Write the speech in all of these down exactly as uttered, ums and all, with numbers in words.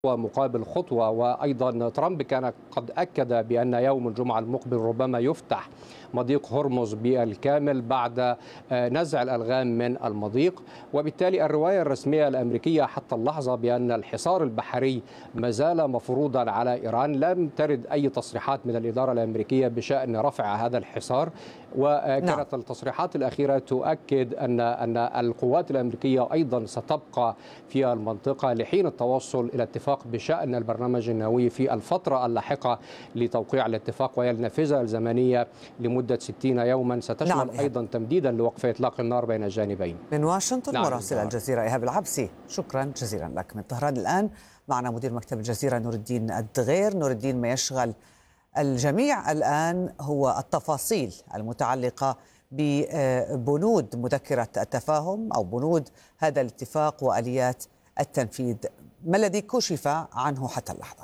مقابل خطوة. وأيضا ترامب كان قد أكد بأن يوم الجمعة المقبل ربما يفتح مضيق هرمز بالكامل بعد نزع الألغام من المضيق. وبالتالي الرواية الرسمية الأمريكية حتى اللحظة بأن الحصار البحري ما زال مفروضا على إيران. لم ترد أي تصريحات من الإدارة الأمريكية بشأن رفع هذا الحصار، وكانت نعم. التصريحات الأخيرة تؤكد أن أن القوات الأمريكية أيضا ستبقى في المنطقة لحين التوصل إلى اتفاق بشأن البرنامج النووي في الفترة اللاحقة لتوقيع الاتفاق، وهي النافذة الزمنية لمدة ستين يوما ستشمل نعم. أيضا تمديدا لوقف إطلاق النار بين الجانبين. من واشنطن نعم. مراسل الجزيرة إيهاب العبسي، شكرا جزيلا لك. من طهران الآن معنا مدير مكتب الجزيرة نور الدين الدغير. نور الدين، ما يشغل الجميع الآن هو التفاصيل المتعلقة ببنود مذكرة التفاهم أو بنود هذا الاتفاق وآليات التنفيذ. ما الذي كشف عنه حتى اللحظة؟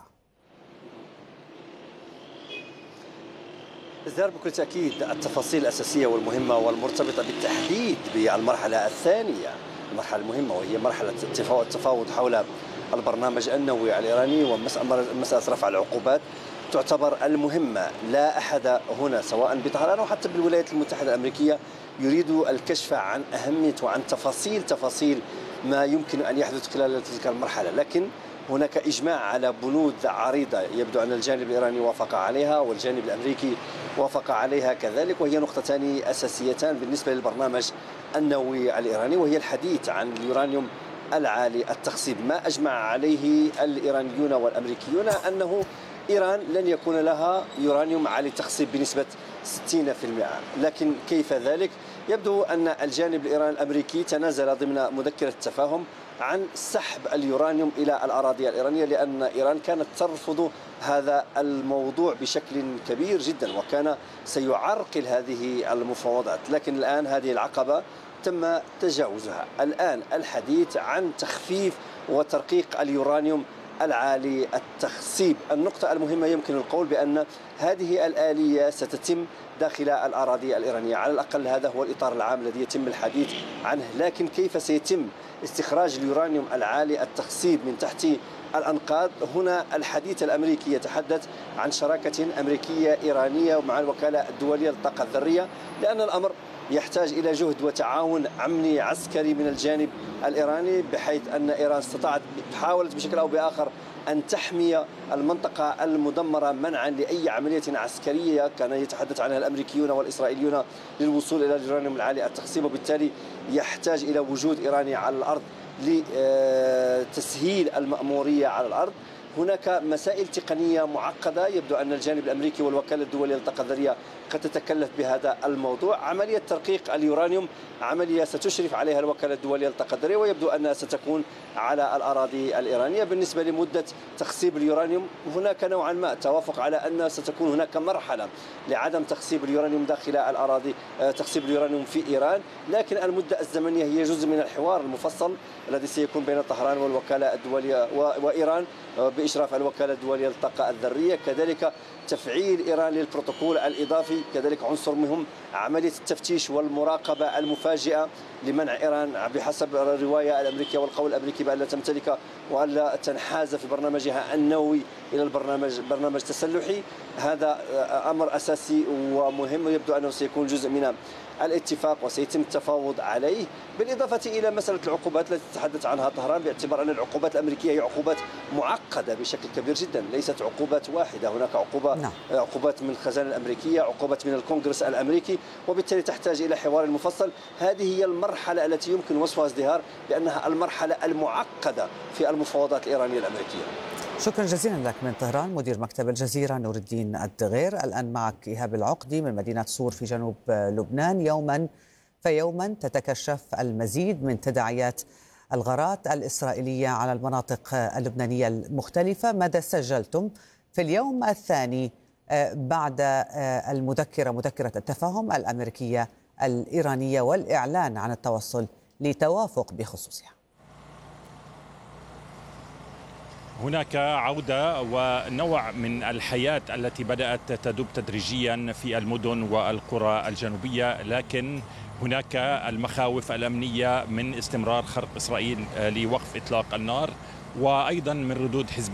ازدهار بكل تأكيد التفاصيل الأساسية والمهمة والمرتبطة بالتحديد بالمرحلة الثانية، المرحلة المهمة وهي مرحلة التفاوض حول البرنامج النووي الإيراني ومسألة رفع العقوبات تعتبر المهمة. لا أحد هنا سواء بطهران أو حتى بالولايات المتحدة الأمريكية يريد الكشف عن أهمية وعن تفاصيل تفاصيل ما يمكن أن يحدث خلال تلك المرحلة، لكن هناك إجماع على بنود عريضة يبدو أن الجانب الإيراني وافق عليها والجانب الأمريكي وافق عليها كذلك، وهي نقطتان أساسيتان بالنسبة للبرنامج النووي الإيراني، وهي الحديث عن اليورانيوم العالي التخصيب. ما أجمع عليه الإيرانيون والأمريكيون أنه إيران لن يكون لها يورانيوم عالي التخصيب بنسبة ستين بالمئة، لكن كيف ذلك؟ يبدو أن الجانب الإيراني الأمريكي تنازل ضمن مذكرة التفاهم عن سحب اليورانيوم إلى الأراضي الإيرانية، لأن إيران كانت ترفض هذا الموضوع بشكل كبير جدا وكان سيعرقل هذه المفاوضات، لكن الآن هذه العقبة تم تجاوزها. الآن الحديث عن تخفيف وترقيق اليورانيوم العالي التخصيب. النقطة المهمة يمكن القول بأن هذه الآلية ستتم داخل الأراضي الإيرانية، على الأقل هذا هو الإطار العام الذي يتم الحديث عنه، لكن كيف سيتم استخراج اليورانيوم العالي التخصيب من تحت الأنقاض؟ هنا الحديث الأمريكي يتحدث عن شراكة أمريكية إيرانية مع الوكالة الدولية للطاقة الذرية، لأن الأمر يحتاج إلى جهد وتعاون أمني عسكري من الجانب الإيراني، بحيث أن إيران استطاعت حاولت بشكل أو بآخر أن تحمي المنطقة المدمرة منعا لأي عملية عسكرية كان يتحدث عنها الأمريكيون والإسرائيليون للوصول إلى اليورانيوم العالي التخصيب، وبالتالي يحتاج إلى وجود إيراني على الأرض لتسهيل المأمورية على الأرض. هناك مسائل تقنية معقدة، يبدو أن الجانب الأمريكي والوكالة الدولية للطاقة الذرية قد تتكلف بهذا الموضوع. عملية ترقيق اليورانيوم عملية ستشرف عليها الوكالة الدولية للطاقة الذرية، ويبدو أنها ستكون على الأراضي الإيرانية. بالنسبة لمدة تخصيب اليورانيوم هناك نوعا ما توافق على أن ستكون هناك مرحلة لعدم تخصيب اليورانيوم داخل الأراضي، تخصيب اليورانيوم في إيران، لكن المدة الزمنية هي جزء من الحوار المفصل الذي سيكون بين طهران والوكالة الدولية وإيران بإشراف الوكالة الدولية للطاقة الذرية. كذلك تفعيل إيران للبروتوكول الإضافي كذلك عنصر مهم، عملية التفتيش والمراقبة المفاجئة لمنع إيران بحسب الرواية الأمريكية والقول الأمريكي بأن لا تمتلك وألا تنحاز في برنامجها النووي إلى البرنامج برنامج تسلحي. هذا أمر أساسي ومهم، ويبدو أنه سيكون جزء من الاتفاق وسيتم التفاوض عليه، بالإضافة إلى مسألة العقوبات التي تتحدث عنها طهران، باعتبار أن العقوبات الأمريكية هي عقوبات معقدة بشكل كبير جدا، ليست عقوبات واحدة، هناك عقوبة نعم. عقوبات من الخزانة الأمريكية، عقوبات من الكونغرس الأمريكي، وبالتالي تحتاج إلى حوار مفصل. هذه هي المرحلة التي يمكن وصفها ازدهار بأنها المرحلة المعقدة في المفاوضات الإيرانية الأمريكية. شكرا جزيلا لك من طهران مدير مكتب الجزيرة نور الدين الدغير. الآن معك إيهاب العقدي من مدينة صور في جنوب لبنان. يوما فيوما تتكشف المزيد من تداعيات الغارات الإسرائيلية على المناطق اللبنانية المختلفة. ماذا سجلتم في اليوم الثاني بعد المذكرة مذكرة التفاهم الأمريكية الإيرانية والإعلان عن التوصل لتوافق بخصوصها؟ هناك عودة ونوع من الحياة التي بدأت تدب تدريجيا في المدن والقرى الجنوبية، لكن هناك المخاوف الأمنية من استمرار خرق إسرائيل لوقف إطلاق النار، وأيضا من ردود حزب